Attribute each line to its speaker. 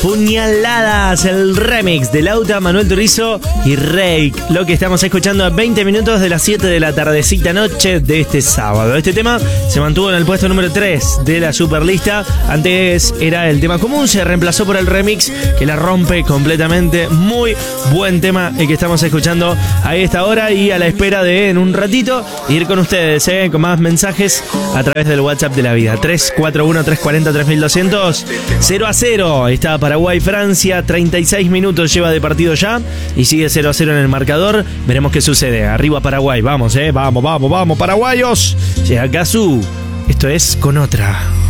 Speaker 1: Puñaladas, el remix de Lauta, Manuel Turizo y Rake. Lo que estamos escuchando a 20 minutos de las 7 de la tardecita noche de este sábado. Este tema se mantuvo en el puesto número 3 de la superlista. Antes era el tema común, se reemplazó por el remix que la rompe completamente. Muy buen tema el que estamos escuchando a esta hora y a la espera de en un ratito ir con ustedes, con más mensajes a través del WhatsApp de la vida. 341-340-3200. 0-0 está Paraguay-Francia, 36 minutos lleva de partido ya y sigue 0-0 en el marcador. Veremos qué sucede. Arriba Paraguay, vamos, vamos, paraguayos. Llega Cazzu. Esto es Con Otra.